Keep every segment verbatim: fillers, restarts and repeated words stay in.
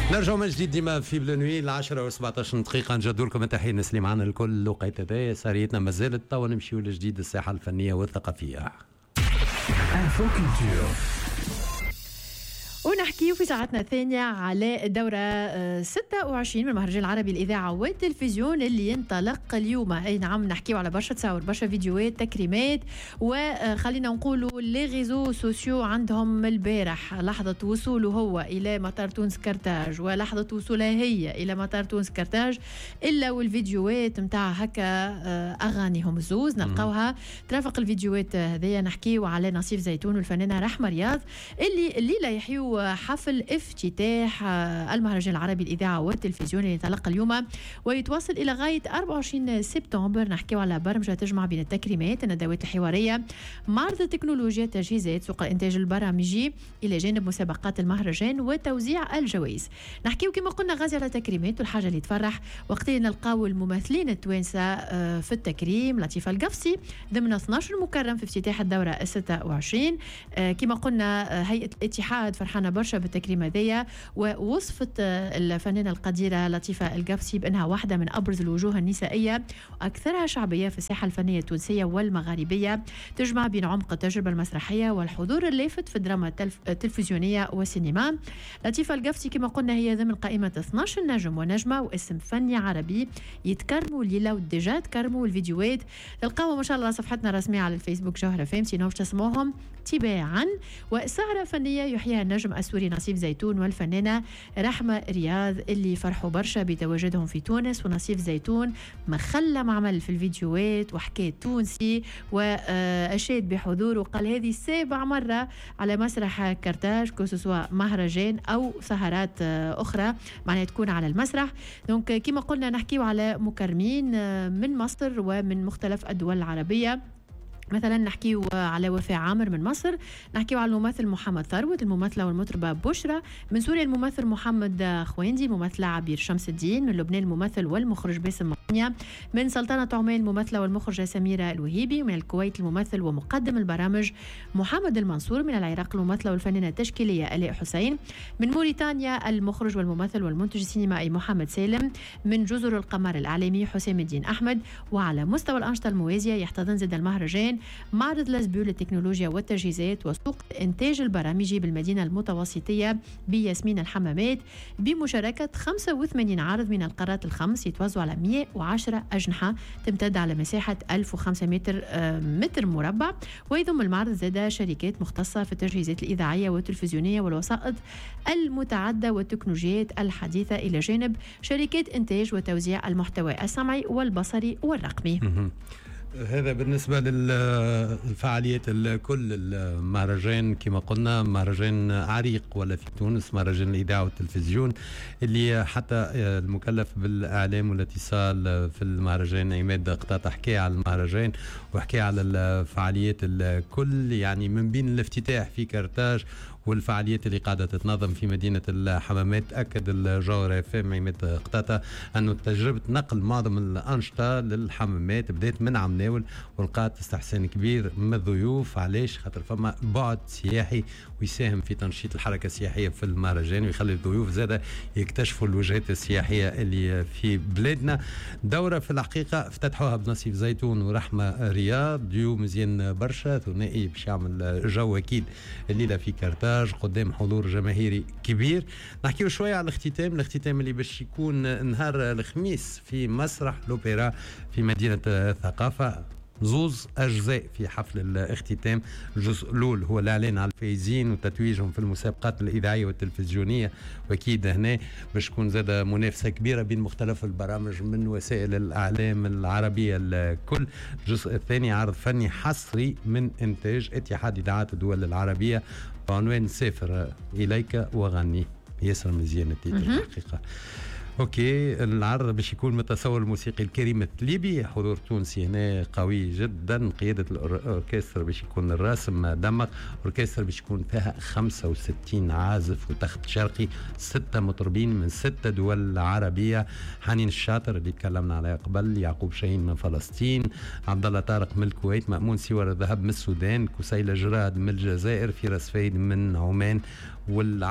نرجعوا من جديد ديما في بلونوي العشرة وسبعطاش دقيقة نجدوا لكم تحية الناس اللي معنا الكل الوقت هذايا ساريتنا مازالت توا نمشيو لجديد الساحة الفنية والثقافية. ونحكي في ساعتنا الثانية على الدورة ستة وعشرين من المهرجان العربي الإذاعة والتلفزيون اللي ينطلق اليوم. أي نعم، نحكي على برشا تصاور، برشا فيديوهات، تكريمات، وخلينا نقولوا لي ريزو سوسيو عندهم البارح لحظة وصوله هو إلى مطار تونس كرتاج ولحظة وصولها هي إلى مطار تونس كرتاج، إلا والفيديوهات متاع هكا أغانيهم زوز نلقاوها ترافق الفيديوهات هذيا. نحكيو على نصيف زيتون والفنانة رحمة رياض اللي الليلة يحيوا حفل افتتاح المهرجان العربي الإذاعة والتلفزيون اللي ينطلق اليوم ويتواصل إلى غاية أربعة وعشرين سبتمبر. نحكيو على برمجة تجمع بين التكريمات، الندوات الحوارية، معرض التكنولوجيا، التجهيزات، سوق الإنتاج البرامجي، إلى جانب مسابقات المهرجان وتوزيع الجوائز. نحكيو كما قلنا غازي على تكريمات، والحاجة اللي تفرح وقت اللي نلقاو الممثلين التوانسة في التكريم. لطيفة القفصي ضمن اثنا عشر مكرم في افتتاح الدورة ستة وعشرين. كما قلنا هيئة الاتحاد فرحانة برشا بالتكريم هذيا، ووصفت الفنانة القديرة لطيفة القفصي بأنها واحدة من أبرز الوجوه النسائية وأكثرها شعبية في الساحة الفنية التونسية والمغاربية، تجمع بين عمق التجربة المسرحية والحضور اللافت في الدراما التلف... التلفزيونية والسينما. لطيفة القفصي كما قلنا هي ضمن قائمة اثنا عشر نجم ونجمة واسم فني عربي يتكرموا الليلة وديجا تكرموا. الفيديوهات تلقاوها ما شاء الله على صفحتنا الرسمية على الفيسبوك جوهرة فام، سينوف تسموهم تباعا. وسهرة فنية يحييها النجم السوري نصيف زيتون والفنانة رحمة رياض اللي فرحوا برشا بتواجدهم في تونس. ونصيف زيتون مخلم عمل في الفيديوهات وحكاية تونسي وأشاد بحضوره، وقال هذه سابع مرة على مسرح كرتاج كسوسوا مهرجان أو سهرات أخرى معناها تكون على المسرح. دونك كما قلنا نحكيو على مكرمين من مصر ومن مختلف الدول العربية. مثلا نحكيو على وفاء عامر من مصر، نحكيو على الممثل محمد ثروت، الممثلة والمطربة بشرى من سوريا، الممثل محمد خويندي، الممثلة عبير شمس الدين من لبنان، الممثل والمخرج باسم مقنية من سلطنة عمان، الممثلة والمخرجة سميرة الوهيبي من الكويت، الممثل ومقدم البرامج محمد المنصور من العراق، الممثلة والفنانة التشكيلية آلاء حسين من موريتانيا، المخرج والممثل والمنتج السينمائي محمد سالم من جزر القمر الإعلامي حسام الدين أحمد. وعلى مستوى الأنشطة الموازية يحتضن زد المهرجان معرض لاسبول للتكنولوجيا والتجهيزات وسوق إنتاج البرامجي بالمدينة المتوسطية بياسمين الحمامات بمشاركة خمسة وثمانين عارض من القارات الخمس يتوزعوا على مئة وعشرة أجنحة تمتد على مساحة ألف وخمسمئة متر, متر مربع. ويضم المعرض زاد شركات مختصة في التجهيزات الإذاعية والتلفزيونية والوسائط المتعددة والتكنولوجيات الحديثة إلى جانب شركات إنتاج وتوزيع المحتوى السمعي والبصري والرقمي. هذا بالنسبة للفعاليات الكل. المهرجان كما قلنا مهرجان عريق ولا في تونس، مهرجان الإذاعة والتلفزيون اللي حتى المكلف بالإعلام والاتصال في المهرجان عماد قطاطة حكى على المهرجان وحكى على الفعاليات الكل، يعني من بين الافتتاح في كرتاج والفعاليات اللي قاعدة تتنظم في مدينة الحمامات. أكد الجوهرة فام عماد قطاطة أنه تجربة نقل معظم الأنشطة للحمامات بدأت من عمناول ولقات استحسان كبير من الضيوف. علاش؟ خاطر فما بعد سياحي ويساهم في تنشيط الحركة السياحية في المهرجان ويخلي الضيوف زادة يكتشفوا الوجهات السياحية اللي في بلادنا. دورة في الحقيقة افتتحوها بنصيف زيتون ورحمة رياض، ديو مزيان برشا، ثنائي باش يعمل جو أكيد الليلة في كرتاج قدام حضور جماهيري كبير. نحكيو شوية على الاختتام الاختتام اللي باش يكون نهار الخميس في مسرح الأوبرا في مدينة الثقافة. زوز أجزاء في حفل الاختتام. الجزء الأول هو الإعلان على الفائزين وتتويجهم في المسابقات الإذاعية والتلفزيونية، وأكيد هنا باش تكون زادة منافسة كبيرة بين مختلف البرامج من وسائل الإعلام العربية الكل. الجزء الثاني عرض فني حصري من إنتاج اتحاد إذاعات الدول العربية بعنوان سافر إليك وغني. ياسر مزيان التيتر الحقيقة. اوكي، العرض باش يكون متصور الموسيقي الكريم التليبي، حضور تونسي هنا قوي جدا، قيادة الاوركسترا باش يكون الراسم دمق، اوركسترا باش يكون فيها خمسة وستين عازف وتخت شرقي، ستة مطربين من ستة دول عربية، حنين الشاطر اللي تكلمنا عليه قبل، يعقوب شاهين من فلسطين، عبد الله طارق من الكويت، مأمون سوار الذهب من السودان، كسيلة جراد من الجزائر، فراس فايد من عمان. والعرض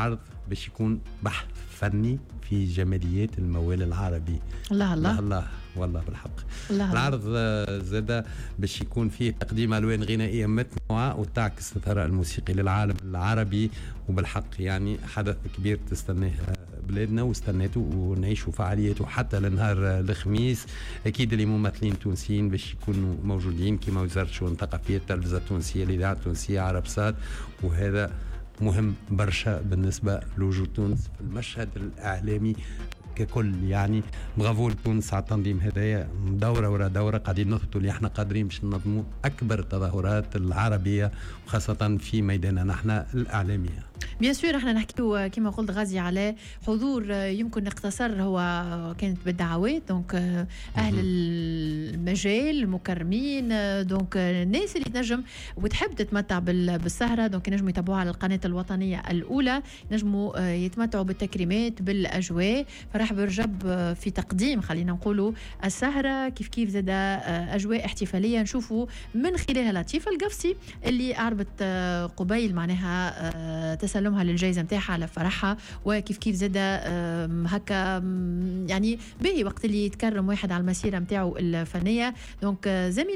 باش يكون بحث فني في جماليات الموال العربي. الله الله الله والله بالحق. الله العرض زاد باش يكون فيه تقديم الوان غنائيه متنوعه وتعكس الثراء الموسيقي للعالم العربي، وبالحق يعني حدث كبير تستناه بلادنا واستناته ونعيشوا فعالياته حتى لنهار الخميس. اكيد اللي ممثلين تونسيين باش يكونوا موجودين كما وزاره الشؤون الثقافيه، التلفزه التونسيه، الاذاعه التونسيه، عربسات، وهذا مهم برشا بالنسبه لوجود تونس في المشهد الاعلامي ككل. يعني برافو لتونس على التنظيم هذايا، دوره ورا دوره قاعدين نثبتوا اللي احنا قادرين باش ننظموا اكبر التظاهرات العربيه وخاصه في ميداننا نحن الاعلاميه. بيان سور احنا نحكيو كما قلت غازي على حضور يمكن اقتصر، هو كانت بالدعوات دونك اهل المجال المكرمين، دونك الناس اللي تنجم وتحب تتمتع بالسهره دونك ينجموا يتابعوها على القناه الوطنيه الاولى، ينجموا يتمتعوا بالتكريمات بالاجواء. فرح برجب في تقديم خلينا نقولوا السهره كيف كيف زاد اجواء احتفاليه نشوفوا من خلالها لطيفه القفصي اللي عربت قبيل معناها تسلمها للجائزه نتاعها على فرحها، وكيف كيف زاد هكا يعني باهي وقت اللي يتكرم واحد على المسيره نتاعو الفنيه. دونك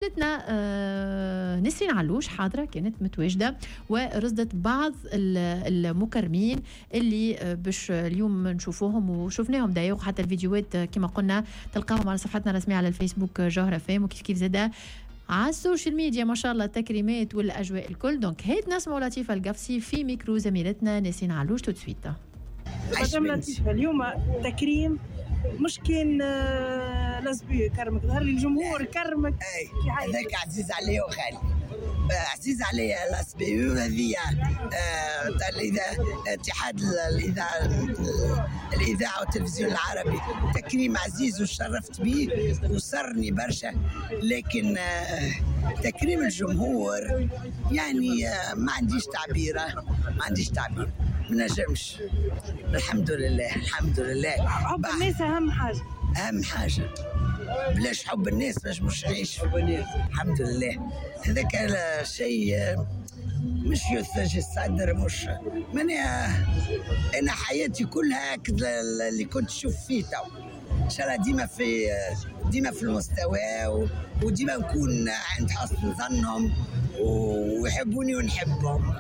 زميلتنا نسرين علوش حاضره كانت متواجده ورصدت بعض المكرمين اللي باش اليوم نشوفوهم وشفناهم دايوق، حتى الفيديوهات كما قلنا تلقاهم على صفحتنا الرسميه على الفيسبوك جوهره فام، وكيف كيف زاد على السوشيال ميديا ما شاء الله التكريمات والاجواء الكل. دونك هيت نسمعوا لطيفه القفصي في ميكرو زميلتنا نسرين علوش تو سويت. مدام لطيفه اليوم تكريم مش كان لازم يكرمك، ظهر لي الجمهور كرمك. اي هذاك عزيز عليه وغالي، عزيز عليه الاس بي يو هذه تاع اتحاد الاذاعه الاذاعه والتلفزيون العربي، تكريم عزيز وشرفت به وسرني برشا. لكن تكريم الجمهور يعني ما عنديش تعبيره، ما عنديش تعبير، ما نجمش. الحمد لله الحمد لله. حب الناس اهم حاجه، اهم حاجه. بلاش حب الناس باش مش نعيش. الحمد لله هذاك شيء مش يثلج الصدر، مش ماني انا حياتي كلها هكذا اللي كنت نشوف فيه تو. ان شاء الله ديما في ديما في المستوى وديما نكون عند حسن ظنهم ويحبوني ونحبهم.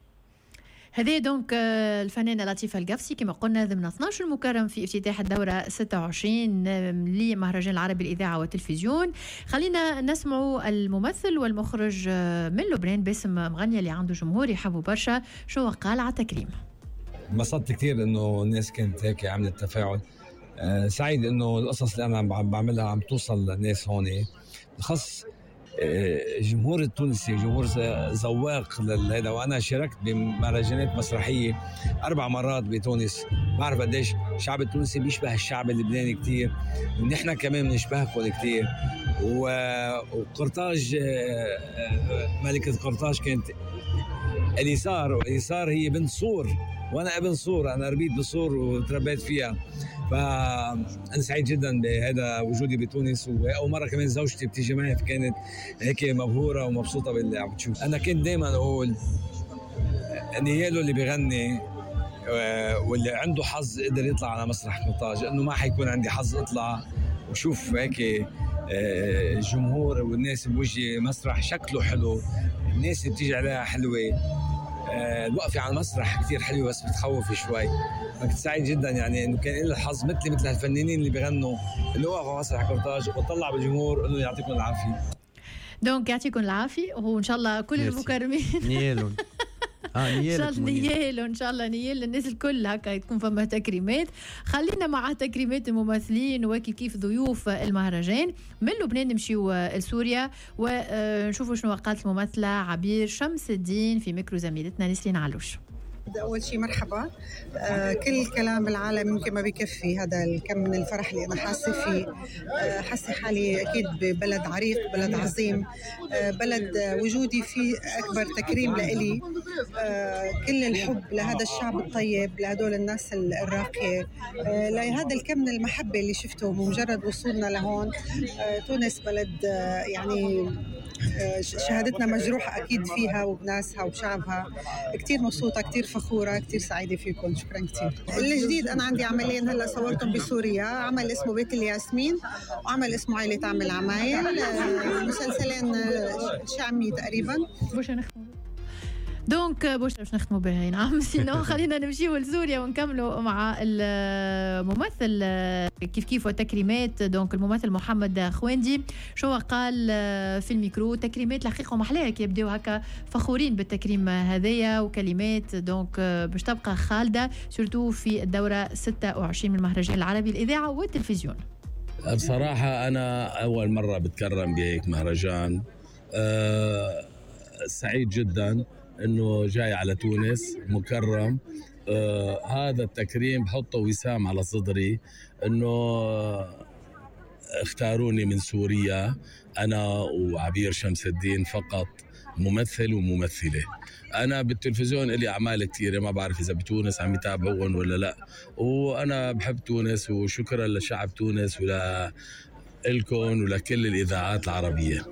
هذه دونك الفنانة لطيفة القفصي كما قلنا ضمن اثناش مكرم في افتتاح الدورة ستة وعشرين لمهرجان العربي الإذاعة والتلفزيون. خلينا نسمعوا الممثل والمخرج من لبنان باسم مغنية اللي عنده جمهور يحبوا برشا، شو قال على التكريم. انبسطت كثير انه الناس كانت هيك عملت تفاعل. أه سعيد انه القصص اللي انا عم بعملها عم توصل للناس هون. خص الجمهور التونسي جمهور ذواق لهذا، وانا شاركت بمهرجانات مسرحيه اربع مرات بتونس، بعرف قديش الشعب التونسي بيشبه الشعب اللبناني كثير، ونحن كمان بنشبهكم كثير. وقرطاج ملكه قرطاج كانت اليسار، واليسار هي بنت صور وانا ابن صور، انا ربيت بصور وتربيت فيها. فأنا سعيد جدا بهذا وجودي بتونس، وأول مرة كمان زوجتي بتيجي معي، فكانت هيك مبهورة ومبسوطة باللي عم بتشوف. أنا كنت دايما أقول نيالو اللي بيغني واللي عنده حظ قدر يطلع على مسرح قرطاج، إنه ما حيكون عندي حظ أطلع وشوف هيك الجمهور والناس بوجه مسرح شكله حلو، الناس اللي بتيجي عليها حلوة، الوقفة على المسرح كثير حلوة بس بتخوف شوي. كنت سعيد جدا يعني انه كان لي الحظ مثلي مثل الفنانين اللي بيغنوا اللي وقفوا على مسرح قرطاج وطلع بالجمهور انه يعطيكم العافيه. دونك يعطيكم العافيه، وان شاء الله كل المكرمين نيالون اه نيال ان شاء الله نيال وان شاء الله نيال للناس الكل هكا تكون فما تكريمات. خلينا مع تكريمات الممثلين وكيف كيف ضيوف المهرجان. من لبنان نمشيو لسوريا ونشوفوا شنو قالت الممثله عبير شمس الدين في ميكرو زميلتنا نسرين علوش. أول شيء مرحبا. آه كل الكلام بالعالم يمكن ما بيكفي هذا الكم من الفرح اللي أنا حاسة فيه. آه حاسة حالي أكيد ببلد عريق، بلد عظيم، آه بلد آه وجودي فيه أكبر تكريم لإلي. آه كل الحب لهذا الشعب الطيب، لهدول الناس الراقية، آه لهذا الكم من المحبة اللي شفته بمجرد وصولنا لهون. آه تونس بلد آه يعني شهادتنا مجروحة أكيد فيها وبناسها وبشعبها. كتير مبسوطة، كتير فخورة، كتير سعيدة فيكم. شكرا كتير. الجديد أنا عندي عملين هلأ صورتهم بسوريا، عمل اسمه بيت الياسمين وعمل اسمه عائلة عم العمايل، مسلسلين شامي تقريبا. دونك باش باش نختموا بها. نعم سينو خلينا نمشيو لسوريا ونكملوا مع الممثل كيف كيف وتكريمات. دونك الممثل محمد خويندي شو قال في الميكرو؟ تكريمات الحقيقه محلاك يبداو هكا فخورين بالتكريم هذايا، وكلمات دونك باش تبقى خالده سورتو في الدوره ستة وعشرين من المهرجان العربي الاذاعه والتلفزيون. بصراحه انا اول مره بتكرم بهيك مهرجان، أه سعيد جدا انه جاي على تونس مكرم. آه هذا التكريم بحطه وسام على صدري، انه اختاروني من سوريا انا وعبير شمس الدين فقط، ممثل وممثله. انا بالتلفزيون لي اعمال كثيره، ما بعرف اذا بتونس عم يتابعون ولا لا، وانا بحب تونس، وشكرا لشعب تونس ولكم ولكل الاذاعات العربيه.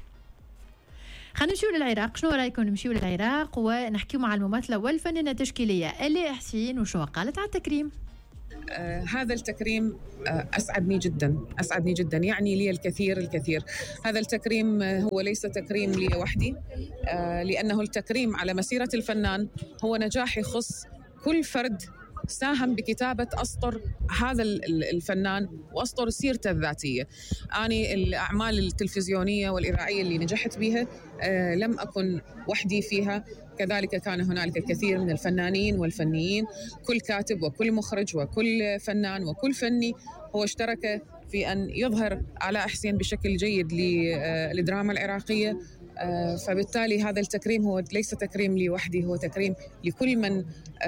خلينا نمشيو للعراق. شنو رايكم نمشيو للعراق ونحكيو مع الممثله والفنانه التشكيليه إلي حسين وشو قالت على التكريم؟ آه هذا التكريم آه أسعدني جدا، أسعدني جدا، يعني لي الكثير الكثير. هذا التكريم آه هو ليس تكريم لي وحدي، آه لأنه التكريم على مسيرة الفنان هو نجاح يخص كل فرد ساهم بكتابة أسطر هذا الفنان وأسطر سيرته الذاتية. أنا الأعمال التلفزيونية والإذاعية اللي نجحت بها آه لم أكن وحدي فيها، كذلك كان هنالك الكثير من الفنانين والفنيين، كل كاتب وكل مخرج وكل فنان وكل فني هو اشترك في أن يظهر علاء حسين بشكل جيد للدراما العراقية. فبالتالي هذا التكريم هو ليس تكريم لي وحدي، هو تكريم لكل من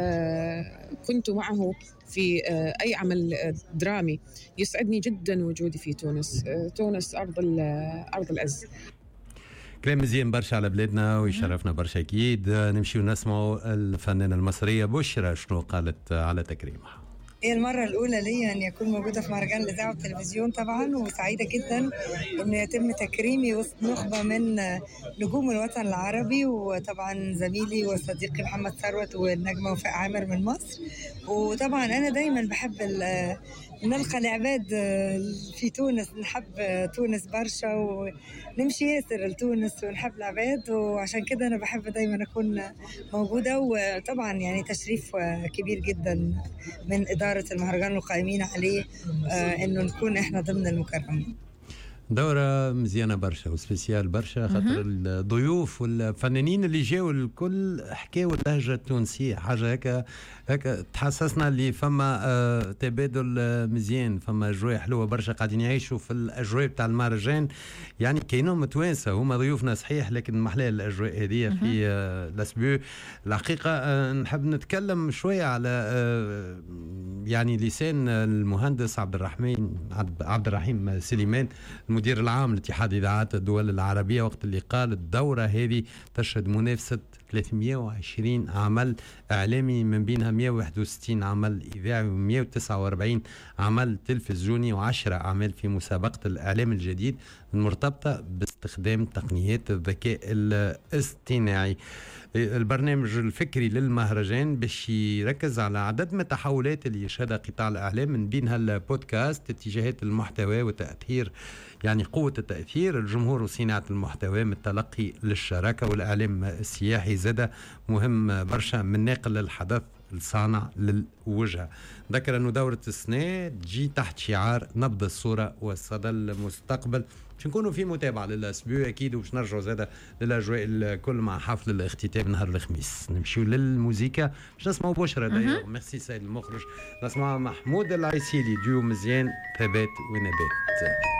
كنت معه في أي عمل درامي. يسعدني جدا وجودي في تونس. تونس أرض أرض العز. كلام مزيان برشا على بلادنا ويشرفنا برشا أكيد. نمشي ونسمعوا الفنانة المصرية بشرى شنو قالت على تكريمها. هي المرة الأولى لي أن يكون موجودة في مهرجان الإذاعة والتلفزيون طبعاً، وسعيدة جداً أنه يتم تكريمي وسط نخبة من نجوم الوطن العربي، وطبعاً زميلي وصديقي محمد ثروت والنجمة وفاء عامر من مصر. وطبعاً أنا دايماً بحب نلقى العباد في تونس، نحب تونس برشا ونمشي ياسر لتونس ونحب العباد، وعشان كده أنا بحب دايماً أكون موجودة. وطبعاً يعني تشريف كبير جداً من إدارة المهرجان القائمين عليه آه إنه نكون إحنا ضمن المكرمين. دورة مزيانة برشا وسبيسيال برشا، خاطر الضيوف والفنانين اللي جاوا الكل حكاوا اللهجة التونسية، حاجة هكا هكا تحسسنا اللي فما آه تبادل آه مزيان، فما أجواء حلوة برشا قاعدين يعيشوا في الأجواء بتاع المهرجان. يعني كاينهم توانسة هما ضيوفنا صحيح، لكن محلى الأجواء هذه في آه لاسبيو. الحقيقة آه نحب نتكلم شوية على آه يعني لسان المهندس عبد الرحمن عبد الرحيم سليمان المدير العام لاتحاد إذاعات الدول العربية، وقت اللي قال الدورة هذه تشهد منافسة ثلاثمئة وعشرين عمل إعلامي، من بينها مئة وواحد وستين عمل إذاعي ومئة وتسعة وأربعين عمل تلفزيوني وعشرة أعمال في مسابقة الإعلام الجديد المرتبطة باستخدام تقنيات الذكاء الاصطناعي. البرنامج الفكري للمهرجان باش يركز على عدد من التحولات اللي يشهدها قطاع الإعلام، من بينها البودكاست، اتجاهات المحتوى وتأثير يعني قوة التأثير الجمهور وصناعة المحتوى، من التلقي للشراكة والإعلام السياحي زاد مهم برشا، من ناقل للحدث الصانع للوجهة. ذكر أنه دورة السنة تجي تحت شعار نبض الصورة والصدى المستقبل. باش نكونوا في متابعة للأسبوع أكيد، وباش نرجعوا زادة للأجواء الكل مع حفل الاختتام نهار الخميس. نمشيو للموسيقى باش نسمعوا بشرى دايما. ميرسي سيد المخرج. نسمع محمود العيسيلي ديو مزيان ثبات ونبات.